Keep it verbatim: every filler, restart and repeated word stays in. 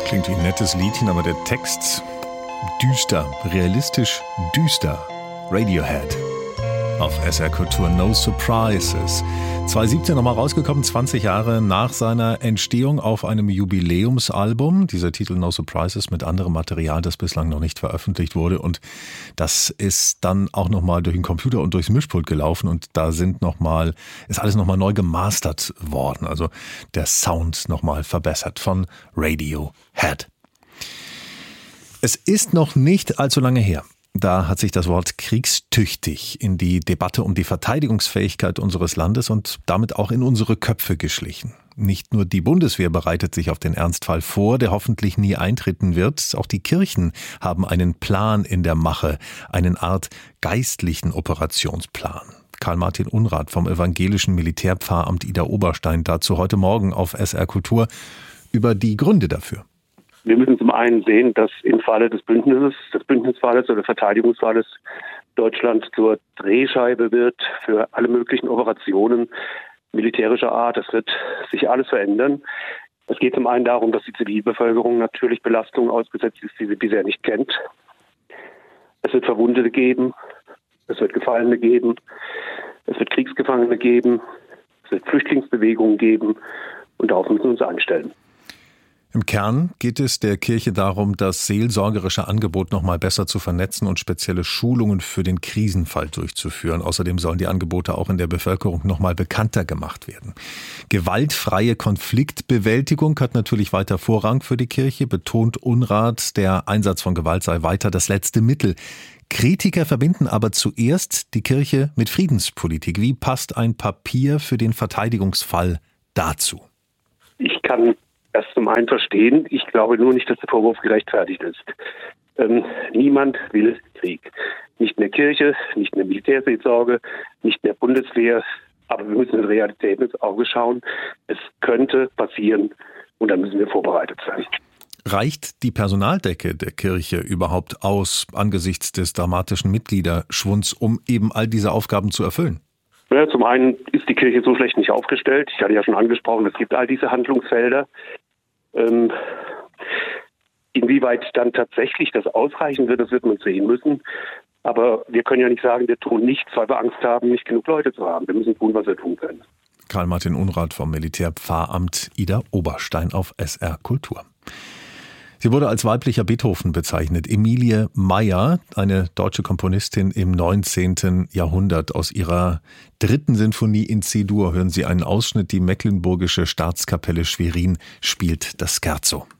Klingt wie ein nettes Liedchen, aber der Text düster, realistisch düster. Radiohead auf S R Kultur, No Surprises. zwanzig siebzehn nochmal rausgekommen, zwanzig Jahre nach seiner Entstehung auf einem Jubiläumsalbum. Dieser Titel No Surprises mit anderem Material, das bislang noch nicht veröffentlicht wurde. Und das ist dann auch nochmal durch den Computer und durchs Mischpult gelaufen. Und da sind noch mal, ist alles nochmal neu gemastert worden. Also der Sound nochmal verbessert von Radiohead. Es ist noch nicht allzu lange her. Da hat sich das Wort kriegstüchtig in die Debatte um die Verteidigungsfähigkeit unseres Landes und damit auch in unsere Köpfe geschlichen. Nicht nur die Bundeswehr bereitet sich auf den Ernstfall vor, der hoffentlich nie eintreten wird. Auch die Kirchen haben einen Plan in der Mache, eine Art geistlichen Operationsplan. Karl-Martin Unrath vom evangelischen Militärpfarramt Idar-Oberstein dazu heute Morgen auf S R Kultur über die Gründe dafür. Wir müssen zum einen sehen, dass im Falle des Bündnisses, des Bündnisfalles oder Verteidigungsfalles Deutschland zur Drehscheibe wird für alle möglichen Operationen militärischer Art. Es wird sich alles verändern. Es geht zum einen darum, dass die Zivilbevölkerung natürlich Belastungen ausgesetzt ist, die sie bisher nicht kennt. Es wird Verwundete geben, es wird Gefallene geben, es wird Kriegsgefangene geben, es wird Flüchtlingsbewegungen geben und darauf müssen wir uns einstellen. Im Kern geht es der Kirche darum, das seelsorgerische Angebot noch mal besser zu vernetzen und spezielle Schulungen für den Krisenfall durchzuführen. Außerdem sollen die Angebote auch in der Bevölkerung noch mal bekannter gemacht werden. Gewaltfreie Konfliktbewältigung hat natürlich weiter Vorrang für die Kirche, betont Unrath, der Einsatz von Gewalt sei weiter das letzte Mittel. Kritiker verbinden aber zuerst die Kirche mit Friedenspolitik. Wie passt ein Papier für den Verteidigungsfall dazu? Ich kann das zum einen verstehen. Ich glaube nur nicht, dass der Vorwurf gerechtfertigt ist. Ähm, niemand will Krieg. Nicht in der Kirche, nicht in der Militärseelsorge, nicht in der Bundeswehr. Aber wir müssen in Realität ins Auge schauen. Es könnte passieren und dann müssen wir vorbereitet sein. Reicht die Personaldecke der Kirche überhaupt aus angesichts des dramatischen Mitgliederschwunds, um eben all diese Aufgaben zu erfüllen? Ja, zum einen ist die Kirche so schlecht nicht aufgestellt. Ich hatte ja schon angesprochen, es gibt all diese Handlungsfelder. Ähm, inwieweit dann tatsächlich das ausreichen wird, das wird man sehen müssen. Aber wir können ja nicht sagen, wir tun nichts, weil wir Angst haben, nicht genug Leute zu haben. Wir müssen tun, was wir tun können. Karl-Martin Unrath vom Militärpfarramt Idar-Oberstein auf S R Kultur. Sie wurde als weiblicher Beethoven bezeichnet. Emilie Meyer, eine deutsche Komponistin im neunzehnten Jahrhundert. Aus ihrer dritten Sinfonie in C-Dur hören Sie einen Ausschnitt. Die Mecklenburgische Staatskapelle Schwerin spielt das Scherzo.